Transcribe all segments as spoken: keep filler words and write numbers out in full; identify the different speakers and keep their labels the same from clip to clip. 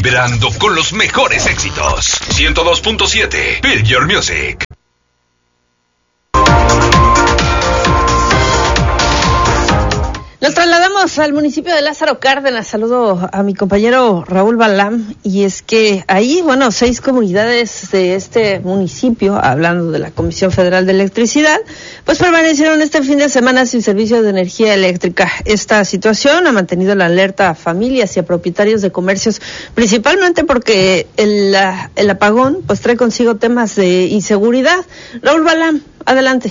Speaker 1: vibrando con los mejores éxitos. ciento dos punto siete, Build Your Music.
Speaker 2: Nos trasladamos al municipio de Lázaro Cárdenas. Saludo a mi compañero Raúl Balam. Y es que ahí, bueno, seis comunidades de este municipio, hablando de la Comisión Federal de Electricidad, pues permanecieron este fin de semana sin servicio de energía eléctrica. Esta situación ha mantenido la alerta a familias y a propietarios de comercios, principalmente porque el, el apagón pues trae consigo temas de inseguridad. Raúl Balam, adelante.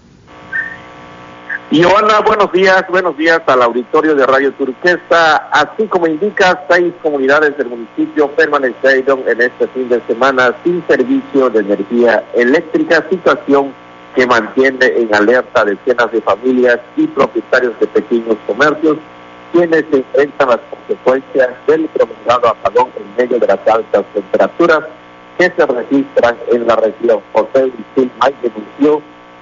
Speaker 3: Y Joana, buenos días, buenos días al auditorio de Radio Turquesa. Así como indica, seis comunidades del municipio permanecieron en este fin de semana sin servicio de energía eléctrica, situación que mantiene en alerta a decenas de familias y propietarios de pequeños comercios, quienes se enfrentan las consecuencias del prolongado apagón en medio de las altas temperaturas que se registran en la región. José Vilmay denunció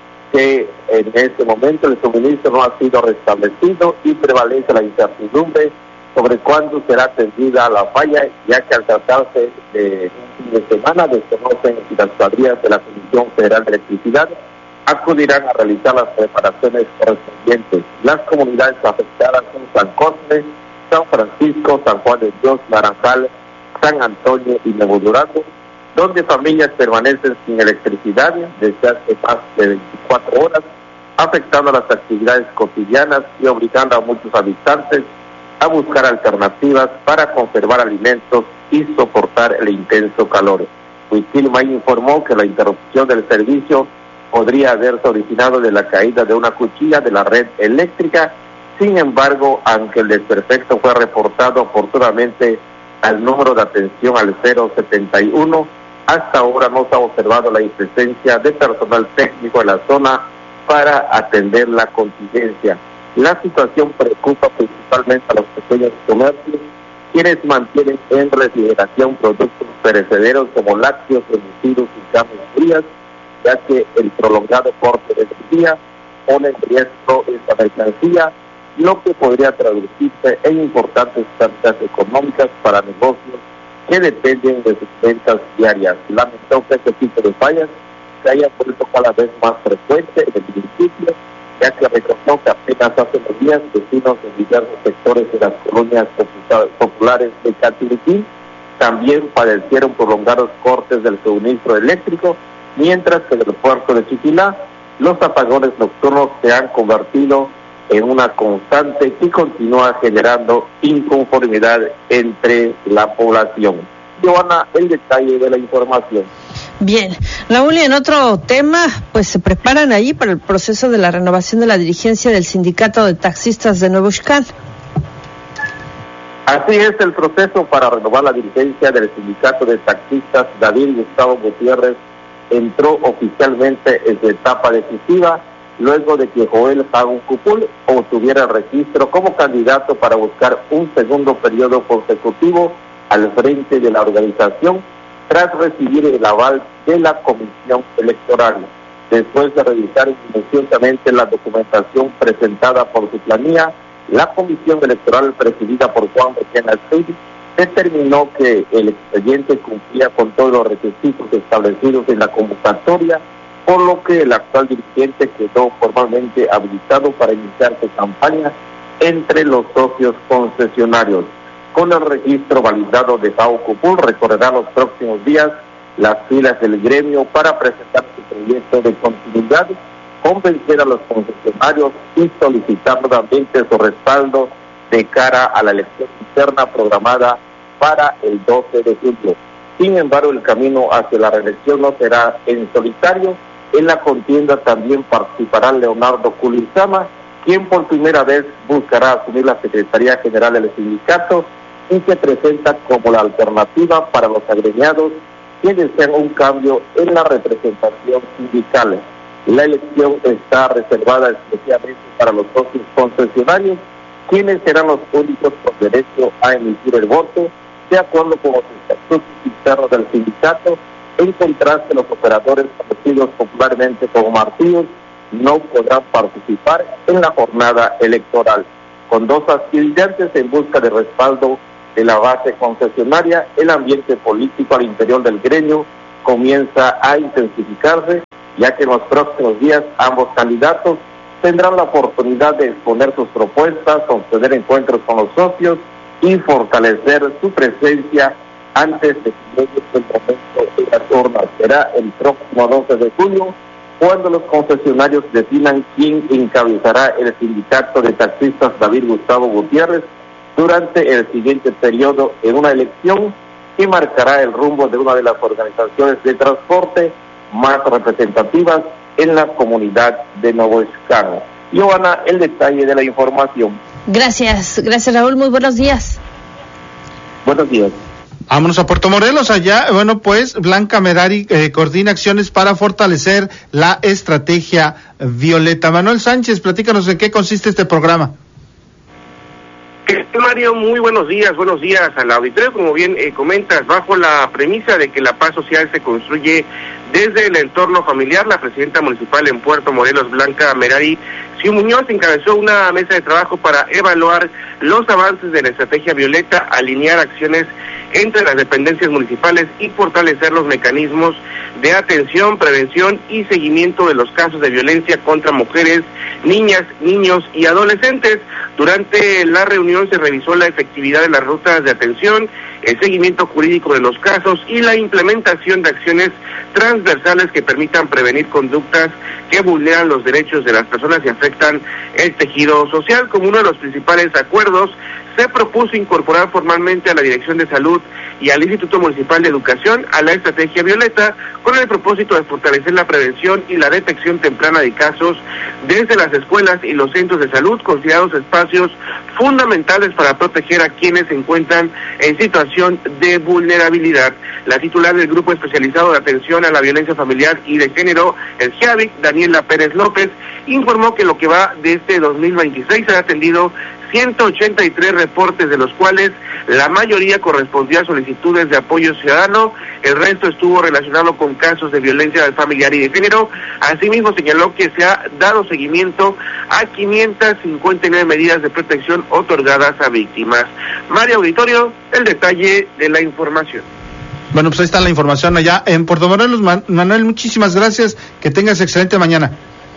Speaker 3: que en este momento el suministro no ha sido restablecido y prevalece la incertidumbre sobre cuándo será atendida la falla, ya que al tratarse de un fin de semana desconocen si las cuadrillas de la Comisión Federal de Electricidad acudirán a realizar las preparaciones correspondientes. Las comunidades afectadas son San Cosme, San Francisco, San Juan de Dios, Naranjal, San Antonio y Nuevo Durango, donde familias permanecen sin electricidad desde hace más de veinticuatro horas, afectando las actividades cotidianas y obligando a muchos habitantes a buscar alternativas para conservar alimentos y soportar el intenso calor. Huiquilmay informó que la interrupción del servicio podría haberse originado de la caída de una cuchilla de la red eléctrica. Sin embargo, aunque el desperfecto fue reportado oportunamente al número de atención al cero setenta y uno, hasta ahora no se ha observado la presencia de personal técnico en la zona para atender la contingencia. La situación preocupa principalmente a los pequeños comercios, quienes mantienen en refrigeración productos perecederos como lácteos, embutidos y carnes frías, ya que el prolongado corte de energía pone en riesgo esta mercancía, lo que podría traducirse en importantes pérdidas económicas para negocios que dependen de sus ventas diarias. Lamentó que este tipo de fallas se haya vuelto cada vez más frecuente en el municipio, ya que reconoció que apenas hace unos días vecinos de diversos sectores de las colonias populares de Catiliquín también padecieron prolongados cortes del suministro eléctrico, mientras que en el puerto de Chiquilá los apagones nocturnos se han convertido en una constante que continúa generando inconformidad entre la población. Joana, el detalle de la información.
Speaker 2: Bien, Raúl, y en otro tema, pues se preparan ahí para el proceso de la renovación de la dirigencia del Sindicato de Taxistas de Nuevo Xcán.
Speaker 3: Así es el proceso para renovar la dirigencia del Sindicato de Taxistas. David Gustavo Gutiérrez entró oficialmente en su etapa decisiva, luego de que Joel Jagún Cupul obtuviera el registro como candidato para buscar un segundo periodo consecutivo al frente de la organización, tras recibir el aval de la Comisión Electoral. Después de revisar minuciosamente la documentación presentada por su planilla, la Comisión Electoral, presidida por Juan Requena Seydi, determinó que el expediente cumplía con todos los requisitos establecidos en la convocatoria, por lo que el actual dirigente quedó formalmente habilitado para iniciar su campaña entre los socios concesionarios. Con el registro validado de Jagún Cupul, recorrerá los próximos días las filas del gremio para presentar su proyecto de continuidad, convencer a los concesionarios y solicitar nuevamente su respaldo de cara a la elección interna programada para el doce de julio. Sin embargo, el camino hacia la reelección no será en solitario. En la contienda también participará Leonardo Culizama, quien por primera vez buscará asumir la Secretaría General del sindicato y se presenta como la alternativa para los agremiados que desean un cambio en la representación sindical. La elección está reservada especialmente para los socios concesionarios, quienes serán los únicos con derecho a emitir el voto, de acuerdo con los estatutos internos del sindicato. En contraste, los operadores conocidos popularmente como martillos no podrán participar en la jornada electoral. Con dos aspirantes en busca de respaldo de la base concesionaria, el ambiente político al interior del gremio comienza a intensificarse, ya que en los próximos días ambos candidatos tendrán la oportunidad de exponer sus propuestas, sostener encuentros con los socios y fortalecer su presencia antes de que llegue el momento de la turna. Será el próximo doce de junio, cuando los concesionarios definan quién encabezará el sindicato de taxistas David Gustavo Gutiérrez durante el siguiente periodo en una elección que marcará el rumbo de una de las organizaciones de transporte más representativas en la comunidad de Nuevo Escano. Joana, el detalle de la información.
Speaker 2: Gracias, gracias Raúl, muy buenos días.
Speaker 3: Buenos días.
Speaker 4: Vámonos a Puerto Morelos, allá, bueno, pues Blanca Merari eh, coordina acciones para fortalecer la estrategia violeta. Manuel Sánchez, platícanos en qué consiste este programa.
Speaker 5: Mario, muy buenos días, buenos días al auditorio. Como bien eh, comentas, bajo la premisa de que la paz social se construye desde el entorno familiar, la presidenta municipal en Puerto Morelos, Blanca Merari Siu Muñoz, encabezó una mesa de trabajo para evaluar los avances de la estrategia violeta, alinear acciones entre las dependencias municipales y fortalecer los mecanismos de atención, prevención y seguimiento de los casos de violencia contra mujeres, niñas, niños y adolescentes. Durante la reunión se revisó la efectividad de las rutas de atención, el seguimiento jurídico de los casos y la implementación de acciones transversales que permitan prevenir conductas que vulneran los derechos de las personas y afectan el tejido social. Como uno de los principales acuerdos, se propuso incorporar formalmente a la Dirección de Salud y al Instituto Municipal de Educación a la estrategia violeta con el propósito de fortalecer la prevención y la detección temprana de casos desde las escuelas y los centros de salud, considerados espacios fundamentales para proteger a quienes se encuentran en situación de vulnerabilidad. La titular del Grupo Especializado de Atención a la Violencia Familiar y de Género, el GEAVIC, Daniela Pérez López, informó que lo que va de este dos mil veintiséis se ha atendido ciento ochenta y tres reportes, de los cuales la mayoría correspondía a solicitudes de apoyo ciudadano, el resto estuvo relacionado con casos de violencia familiar y de género. Asimismo señaló que se ha dado seguimiento a quinientas cincuenta y nueve medidas de protección otorgadas a víctimas. Mario Auditorio, el detalle de la información.
Speaker 4: Bueno, pues ahí está la información allá en Puerto Morelos. Man- Manuel, muchísimas gracias, que tengas excelente mañana.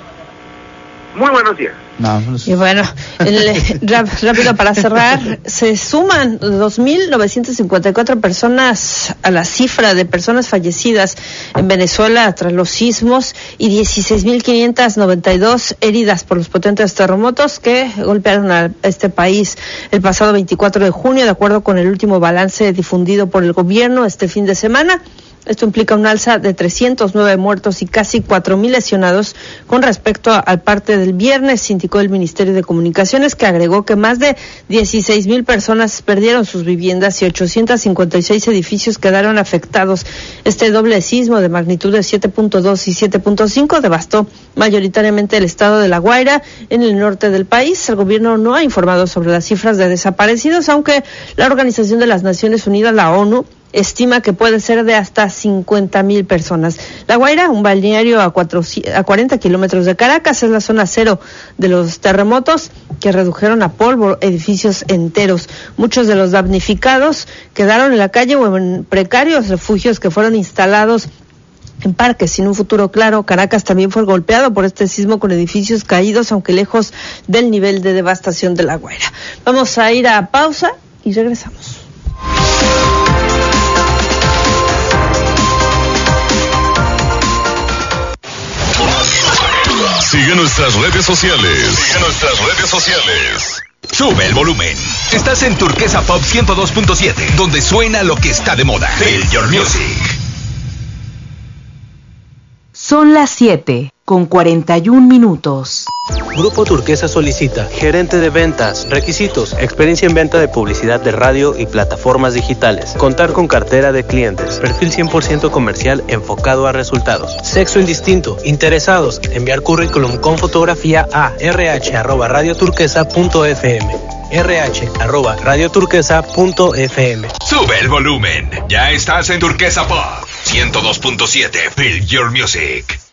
Speaker 5: Muy buenos días.
Speaker 4: No, no sé.
Speaker 2: Y bueno, el, rápido para cerrar, se suman dos mil novecientas cincuenta y cuatro personas a la cifra de personas fallecidas en Venezuela tras los sismos y dieciséis mil quinientas noventa y dos heridas por los potentes terremotos que golpearon a este país el pasado veinticuatro de junio, de acuerdo con el último balance difundido por el gobierno este fin de semana. Esto implica un alza de trescientos nueve muertos y casi cuatro mil lesionados con respecto al parte del viernes, indicó el Ministerio de Comunicaciones, que agregó que más de dieciséis mil personas perdieron sus viviendas y ochocientos cincuenta y seis edificios quedaron afectados. Este doble sismo de magnitud de siete punto dos y siete punto cinco devastó mayoritariamente el estado de La Guaira, en el norte del país. El gobierno no ha informado sobre las cifras de desaparecidos, aunque la Organización de las Naciones Unidas, la ONU, estima que puede ser de hasta cincuenta mil personas. La Guaira, un balneario a, cuatro, a cuarenta kilómetros de Caracas, es la zona cero de los terremotos que redujeron a polvo edificios enteros. Muchos de los damnificados quedaron en la calle o en precarios refugios que fueron instalados en parques sin un futuro claro. Caracas también fue golpeado por este sismo con edificios caídos, aunque lejos del nivel de devastación de La Guaira. Vamos a ir a pausa y regresamos.
Speaker 1: Sigue nuestras redes sociales. Sigue nuestras redes sociales. Sube el volumen. Estás en Turquesa Pop ciento dos punto siete, donde suena lo que está de moda. Feel your music.
Speaker 6: Son las siete, con cuarenta y un minutos.
Speaker 7: Grupo Turquesa solicita gerente de ventas, requisitos, experiencia en venta de publicidad de radio y plataformas digitales, contar con cartera de clientes, perfil cien por ciento comercial enfocado a resultados, sexo indistinto, interesados, enviar currículum con fotografía a rh arroba radioturquesa punto f m. rh arroba radioturquesa punto f m.
Speaker 1: Sube el volumen. Ya estás en Turquesa Pop ciento dos punto siete. Feel your music.